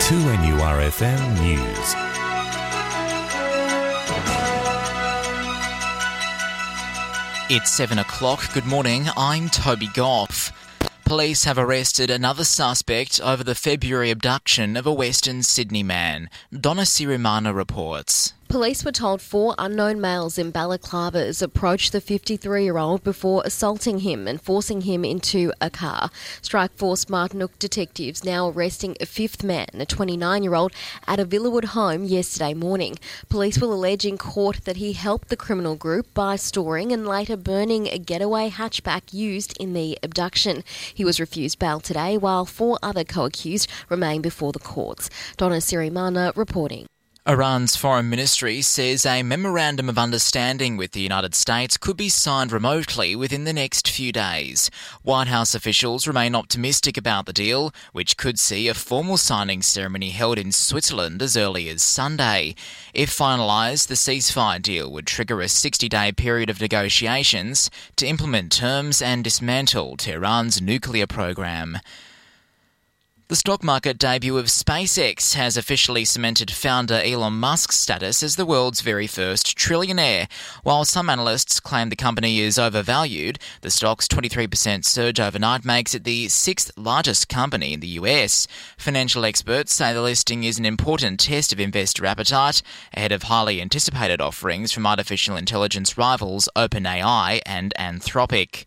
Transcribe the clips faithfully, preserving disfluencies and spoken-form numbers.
two N U R F M News. It's seven o'clock. Good morning, I'm Toby Goff. Police have arrested another suspect over the February abduction of a Western Sydney man. Donna Sirimana reports. Police were told four unknown males in balaclavas approached the fifty-three-year-old before assaulting him and forcing him into a car. Strikeforce Martinuk detectives now arresting a fifth man, a twenty-nine-year-old, at a Villawood home yesterday morning. Police will allege in court that he helped the criminal group by storing and later burning a getaway hatchback used in the abduction. He was refused bail today, while four other co-accused remain before the courts. Donna Sirimana reporting. Iran's foreign ministry says a memorandum of understanding with the United States could be signed remotely within the next few days. White House officials remain optimistic about the deal, which could see a formal signing ceremony held in Switzerland as early as Sunday. If finalised, the ceasefire deal would trigger a sixty-day period of negotiations to implement terms and dismantle Tehran's nuclear program. The stock market debut of SpaceX has officially cemented founder Elon Musk's status as the world's very first trillionaire. While some analysts claim the company is overvalued, the stock's twenty-three percent surge overnight makes it the sixth largest company in the U S. Financial experts say the listing is an important test of investor appetite ahead of highly anticipated offerings from artificial intelligence rivals OpenAI and Anthropic.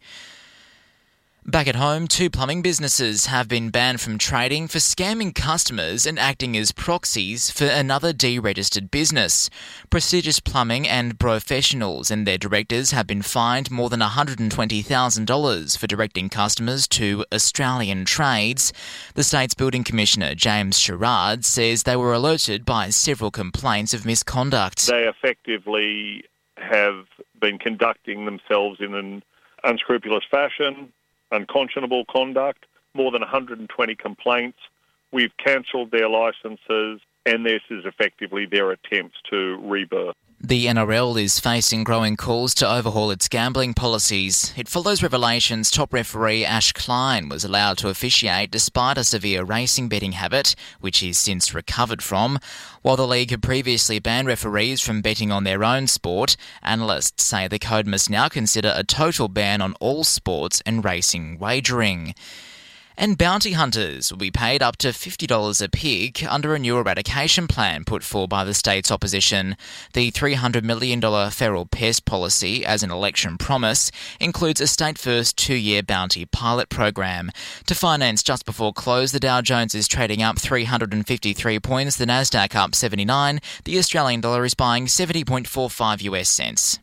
Back at home, two plumbing businesses have been banned from trading for scamming customers and acting as proxies for another deregistered business. Prestigious Plumbing and Professionals and their directors have been fined more than one hundred twenty thousand dollars for directing customers to Australian trades. The state's building commissioner, James Sherrard, says they were alerted by several complaints of misconduct. They effectively have been conducting themselves in an unscrupulous fashion, unconscionable conduct, more than one hundred twenty complaints. We've cancelled their licences, and this is effectively their attempts to rebirth. The N R L is facing growing calls to overhaul its gambling policies. It follows revelations top referee Ash Klein was allowed to officiate despite a severe racing betting habit, which he's since recovered from. While the league had previously banned referees from betting on their own sport, analysts say the code must now consider a total ban on all sports and racing wagering. And bounty hunters will be paid up to fifty dollars a pig under a new eradication plan put forward by the state's opposition. The three hundred million dollars feral pest policy, as an election promise, includes a state-first two-year bounty pilot program. To finance just before close, the Dow Jones is trading up three hundred fifty-three points, the Nasdaq up seventy-nine, the Australian dollar is buying seventy point four five US cents.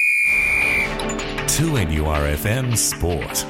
two N U R F M Sport.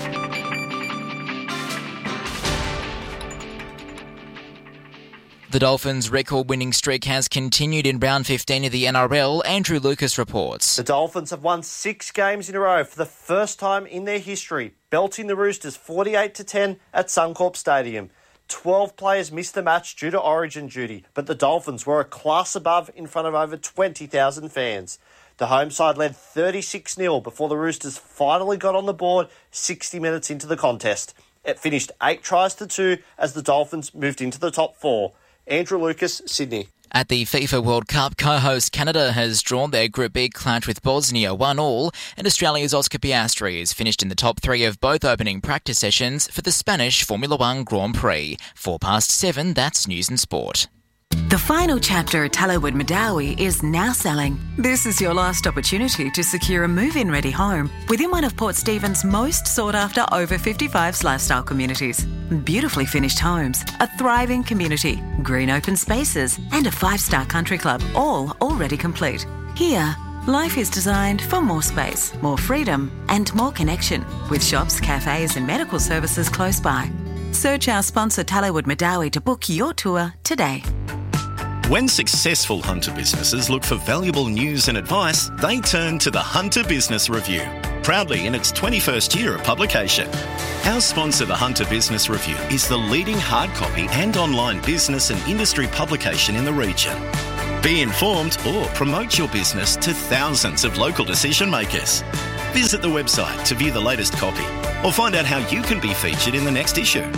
The Dolphins' record-winning streak has continued in round fifteen of the N R L. Andrew Lucas reports. The Dolphins have won six games in a row for the first time in their history, belting the Roosters forty-eight to ten at Suncorp Stadium. Twelve players missed the match due to origin duty, but the Dolphins were a class above in front of over twenty thousand fans. The home side led thirty-six nil before the Roosters finally got on the board sixty minutes into the contest. It finished eight tries to two as the Dolphins moved into the top four. Andrew Lucas, Sydney. At the FIFA World Cup, co-host Canada has drawn their Group B clash with Bosnia one all, and Australia's Oscar Piastri has finished in the top three of both opening practice sessions for the Spanish Formula One Grand Prix. Four past seven, that's News and Sport. The final chapter at Tallowood Madawi is now selling. This is your last opportunity to secure a move-in ready home within one of Port Stephens' most sought-after over fifty-fives lifestyle communities. Beautifully finished homes, a thriving community, green open spaces and a five-star country club, all already complete. Here, life is designed for more space, more freedom and more connection, with shops, cafes and medical services close by. Search our sponsor Tallowood Madawi to book your tour today. When successful hunter businesses look for valuable news and advice, they turn to the Hunter Business Review, proudly in its twenty-first year of publication. Our sponsor, the Hunter Business Review, is the leading hard copy and online business and industry publication in the region. Be informed or promote your business to thousands of local decision makers. Visit the website to view the latest copy or find out how you can be featured in the next issue.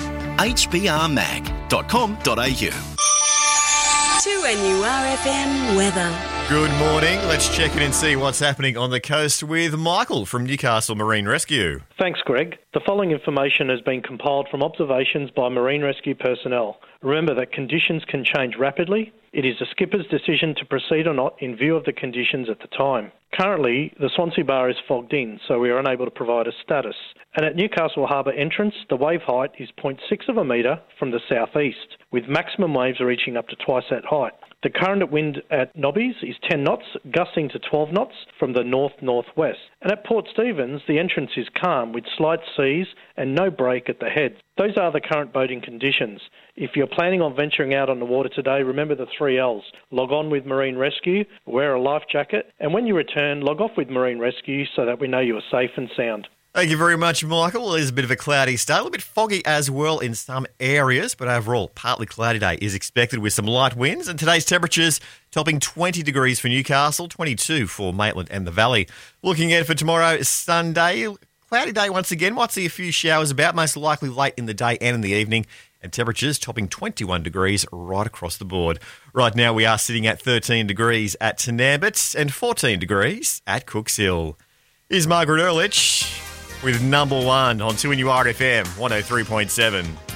h b r mag dot com dot a u. To N U R F M weather. Good morning. Let's check in and see what's happening on the coast with Michael from Newcastle Marine Rescue. Thanks, Greg. The following information has been compiled from observations by Marine Rescue personnel. Remember that conditions can change rapidly. It is the skipper's decision to proceed or not in view of the conditions at the time. Currently, the Swansea Bar is fogged in, so we are unable to provide a status. And at Newcastle Harbour entrance, the wave height is zero point six of a metre from the southeast, with maximum waves reaching up to twice that height. The current wind at Nobby's is ten knots, gusting to twelve knots from the north-northwest. And at Port Stephens, the entrance is calm, with slight seas and no break at the head. Those are the current boating conditions. If you're planning on venturing out on the water today, remember the three L's. Log on with Marine Rescue, wear a life jacket, and when you return, log off with Marine Rescue so that we know you are safe and sound. Thank you very much, Michael. It is a bit of a cloudy start, a little bit foggy as well in some areas, but overall, partly cloudy day is expected with some light winds, and today's temperatures topping twenty degrees for Newcastle, twenty-two for Maitland and the Valley. Looking ahead for tomorrow, Sunday, cloudy day once again. Might see a few showers about, most likely late in the day and in the evening, and temperatures topping twenty-one degrees right across the board. Right now, we are sitting at thirteen degrees at Tenambit and fourteen degrees at Cooks Hill. Here's Margaret Ehrlich with number one on two N U R F M one oh three point seven.